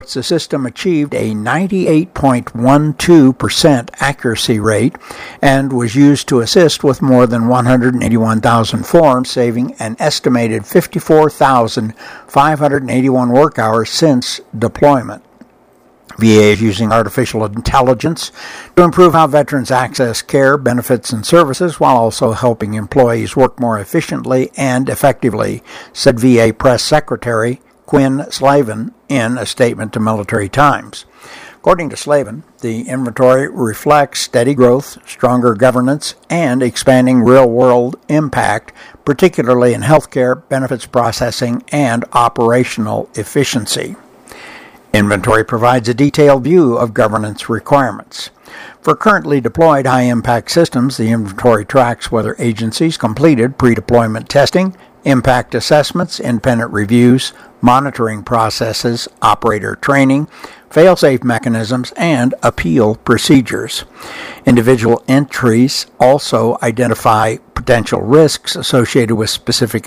The system achieved a 98.12% accuracy rate and was used to assist with more than 181,000 forms, saving an estimated 54,581 work hours since deployment. VA is using artificial intelligence to improve how veterans access care, benefits, and services while also helping employees work more efficiently and effectively, said VA Press Secretary Quinn Slavin in a statement to Military Times. According to Slavin, the inventory reflects steady growth, stronger governance, and expanding real-world impact, particularly in healthcare, benefits processing, and operational efficiency. Inventory provides a detailed view of governance requirements. For currently deployed high-impact systems, the inventory tracks whether agencies completed pre-deployment testing, impact assessments, independent reviews, monitoring processes, operator training, fail-safe mechanisms, and appeal procedures. Individual entries also identify potential risks associated with specific